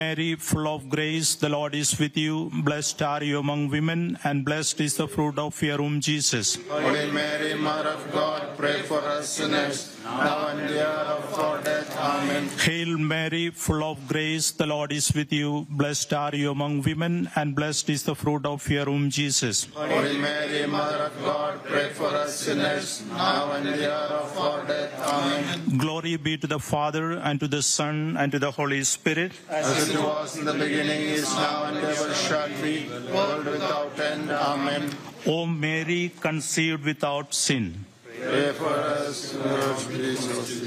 Mary, full of grace, the Lord is with you. Blessed are you among women, and blessed is the fruit of your womb, Jesus. Holy Mary, Mother of God, pray for us sinners, now and the hour of our death. Amen. Hail Mary, full of grace, the Lord is with you. Blessed are you among women, and blessed is the fruit of your womb, Jesus. Holy Mary, Mother of God, pray for us sinners, now and the hour of our death. Amen. Glory be to the Father, and to the Son, and to the Holy Spirit. As it was in the beginning, is now, and ever shall be, world without end. Amen. O Mary, conceived without sin. Pray for us, Lord Jesus.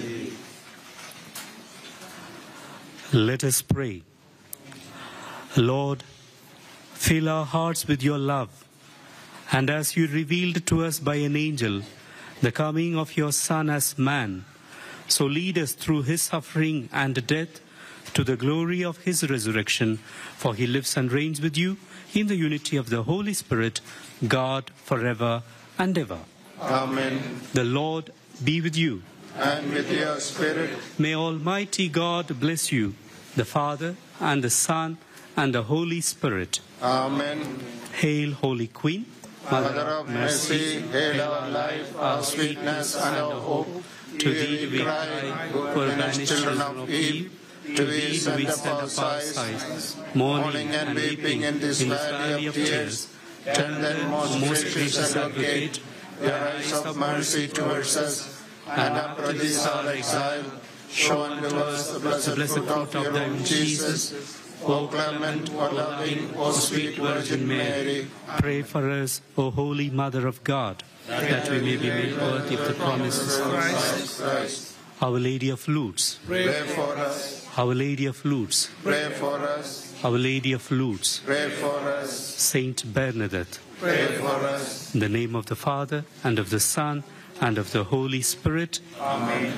Let us pray. Lord, fill our hearts with your love, and as you revealed to us by an angel the coming of your Son as man, so lead us through his suffering and death to the glory of his resurrection, for he lives and reigns with you in the unity of the Holy Spirit, God, forever and ever. Amen. The Lord be with you. And with your spirit. May Almighty God bless you, the Father and the Son and the Holy Spirit. Amen. Hail, Holy Queen, Mother of mercy, hail our life, our sweetness, and our hope. To thee we cry, poor banished children of Eve. To thee do we send up our sighs, mourning and weeping in this valley of tears. Turn then, most gracious Advocate, your eyes of mercy towards us, and after this our exile, show unto us the blessed fruit of your womb, Jesus. O clement, O loving, O sweet Virgin Mary, Pray for us, O Holy Mother of God, that we may be made worthy of the promises of Christ. Our Lady of Lourdes. Pray for us. Our Lady of Lourdes. Pray for us. Our Lady of Lourdes. Pray for us. Saint Bernadette. Pray for us. In the name of the Father, and of the Son, and of the Holy Spirit. Amen.